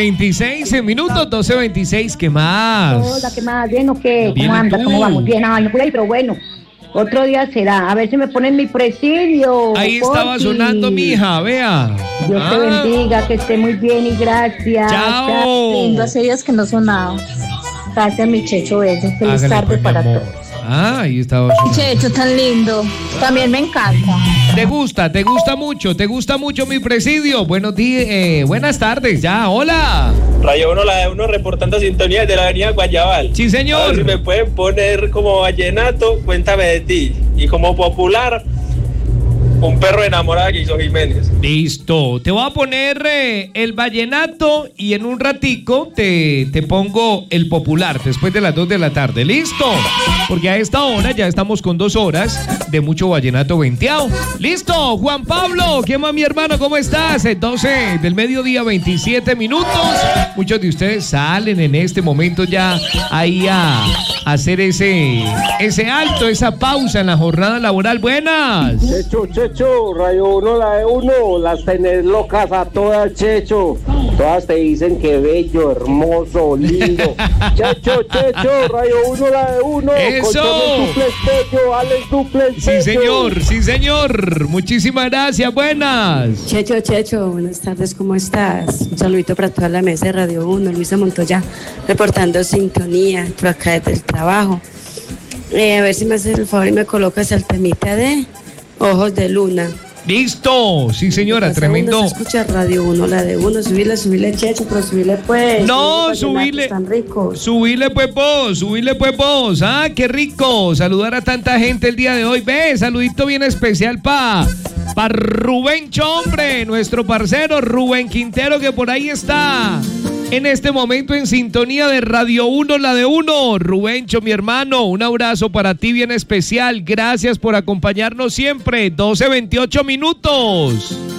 26 minutos, 12:26, ¿qué más? Hola, ¿qué más? ¿Bien o qué? Bien, ¿Cómo anda? ¿y tú? ¿Cómo vamos? Bien, ay, no pude ir, pero bueno. Otro día será. A ver si me ponen mi presidio. Ahí estaba Porfi. sonando, mija, vea. Dios te bendiga, que esté muy bien y gracias. Chao. Lindo, hace días que no sonaba. Gracias, mi Checho Bello. Feliz Hágale, tarde pues, mi para amor. todos. Ahí estaba sonando. Checho, tan lindo. También me encanta. ¿Te gusta mucho mi presidio? Buenos días, buenas tardes, ya, hola. Rayo 1, la de 1, reportando sintonía de la avenida Guayabal. Sí, señor. A ver si me pueden poner como vallenato, cuéntame de ti. Y como popular, un perro enamorado que hizo Jiménez. Listo, te voy a poner el vallenato y en un ratico te pongo el popular después de las 2 de la tarde, ¿listo? Porque a esta hora ya estamos con 2 horas de mucho vallenato venteado. ¿Listo? Juan Pablo, ¿qué más, mi hermano? ¿Cómo estás? 12 del mediodía, 27 minutos. Muchos de ustedes salen en este momento ya ahí a hacer ese alto, esa pausa en la jornada laboral. Buenas. Checho, Rayo 1, la de 1, las tenés locas a todas, Checho. Todas te dicen que bello, hermoso, lindo. Checho, Rayo 1, la de 1. ¡Eso! Alex Duplex. Sí, señor. Muchísimas gracias, buenas. Checho, buenas tardes, ¿cómo estás? Un saludito para toda la mesa de Radio 1, Luisa Montoya, reportando sintonía, por acá desde el trabajo. A ver si me haces el favor y me colocas el temita de Ojos de Luna. Listo, sí señora, tremendo. Escucha Radio 1, la de 1, subile Checho, pero subile pues. No, subile. Están ricos. Subile pues vos. Ah, qué rico. Saludar a tanta gente el día de hoy. Ve, saludito bien especial pa Rubencho, hombre, nuestro parcero Rubén Quintero, que por ahí está en este momento en sintonía de Radio 1, la de 1. Rubencho, mi hermano, un abrazo para ti bien especial. Gracias por acompañarnos siempre. 12:28 minutos.